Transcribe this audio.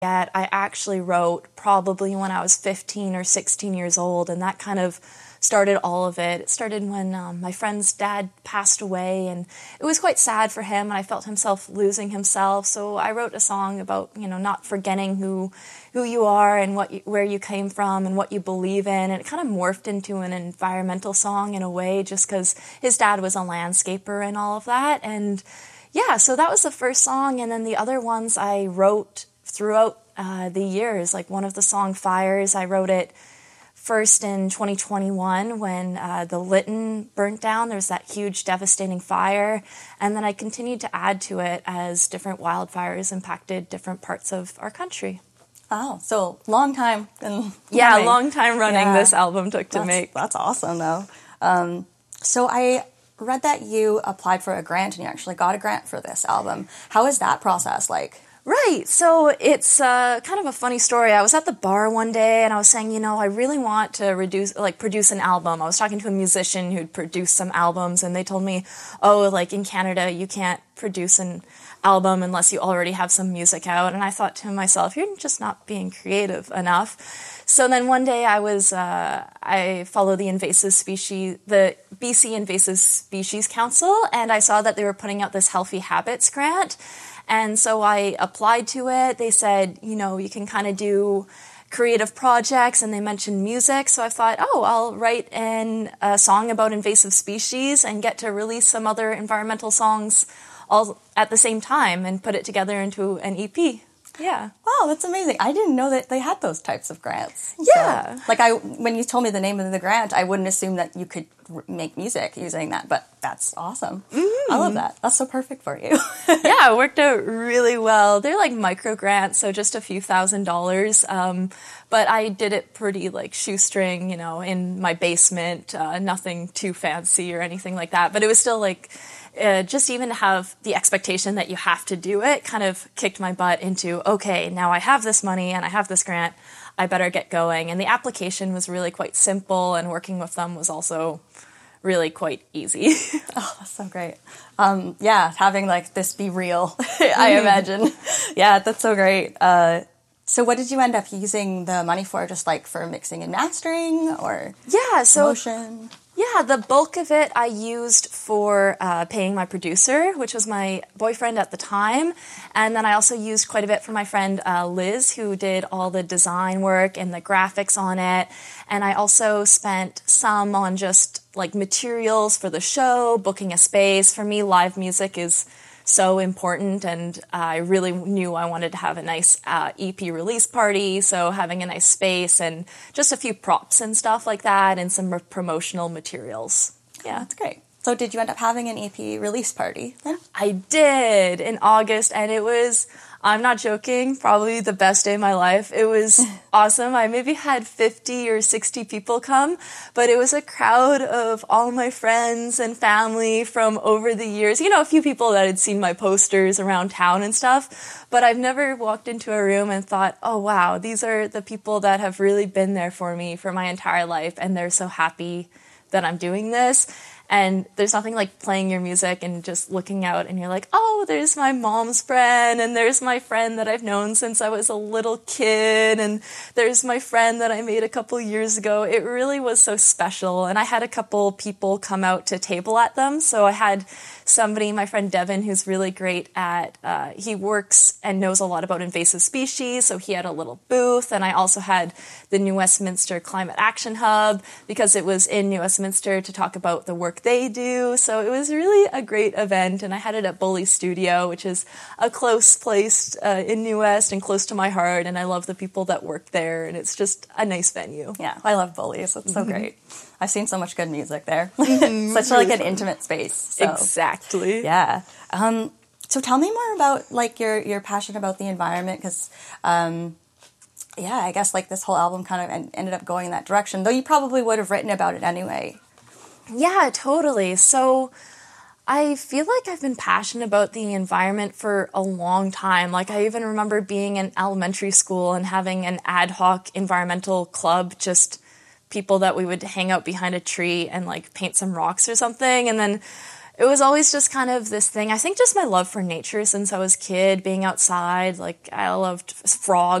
yet. I actually wrote probably when I was 15 or 16 years old, and that kind of started all of it. It started when my friend's dad passed away, and it was quite sad for him, and I felt himself losing himself. So I wrote a song about, not forgetting who you are and where you came from and what you believe in. And it kind of morphed into an environmental song in a way, just because his dad was a landscaper and all of that. And yeah, so that was the first song, and then the other ones I wrote throughout the years. Like one of the song Fires, I wrote it first in 2021 when the Lytton burnt down. There was that huge devastating fire, and then I continued to add to it as different wildfires impacted different parts of our country. Oh, so long time. Yeah, long time running this album took to make. That's awesome though. So I read that you applied for a grant and you actually got a grant for this album. How is that process like? Right. So it's kind of a funny story. I was at the bar one day and I was saying, I really want to produce an album. I was talking to a musician who'd produced some albums, and they told me, in Canada, you can't produce an album unless you already have some music out. And I thought to myself, you're just not being creative enough. So then one day I follow the BC Invasive Species Council, and I saw that they were putting out this Healthy Habits grant. And so I applied to it. They said, you can kind of do creative projects, and they mentioned music. So I thought, I'll write a song about invasive species and get to release some other environmental songs all at the same time and put it together into an EP. Yeah. Wow, that's amazing. I didn't know that they had those types of grants. Yeah. So, when you told me the name of the grant, I wouldn't assume that you could make music using that, but that's awesome. Mm-hmm. I love that. That's so perfect for you. Yeah, it worked out really well. They're like micro grants, so just a few $1,000s. But I did it pretty shoestring, in my basement, nothing too fancy or anything like that. But it was still just even to have the expectation that you have to do it kind of kicked my butt into, okay, now I have this money and I have this grant, I better get going. And the application was really quite simple, and working with them was also really quite easy. Oh, that's so great. Having this be real, I imagine. Yeah, that's so great. So what did you end up using the money for? Just for mixing and mastering, or promotion? Yeah, the bulk of it I used for paying my producer, which was my boyfriend at the time. And then I also used quite a bit for my friend Liz, who did all the design work and the graphics on it. And I also spent some on just materials for the show, booking a space. For me, live music is so important, and I really knew I wanted to have a nice EP release party, so having a nice space and just a few props and stuff like that, and some promotional materials. Yeah, that's great. So did you end up having an EP release party then? I did in August, and it was, I'm not joking, probably the best day of my life. It was awesome. I maybe had 50 or 60 people come, but it was a crowd of all my friends and family from over the years. A few people that had seen my posters around town and stuff, but I've never walked into a room and thought, oh wow, these are the people that have really been there for me for my entire life, and they're so happy that I'm doing this. And there's nothing like playing your music and just looking out and you're like, oh, there's my mom's friend, and there's my friend that I've known since I was a little kid, and there's my friend that I made a couple years ago. It really was so special. And I had a couple people come out to table at them. So I had somebody, my friend Devin, who's really great at, he works and knows a lot about invasive species. So he had a little booth. And I also had the New Westminster Climate Action Hub, because it was in New Westminster, to talk about the work they do. So it was really a great event, and I had it at Bully Studio, which is a close place in New West and close to my heart, and I love the people that work there, and it's just a nice venue. Yeah, I love Bully's. It's so great. I've seen so much good music there. Such really an intimate space. So. Exactly. Yeah. So tell me more about your passion about the environment, because I guess this whole album kind of ended up going in that direction, though you probably would have written about it anyway. Yeah, totally. So I feel like I've been passionate about the environment for a long time. I even remember being in elementary school and having an ad hoc environmental club, just people that we would hang out behind a tree and paint some rocks or something. And then it was always just kind of this thing. I think just my love for nature since I was a kid, being outside. Like, I loved frogs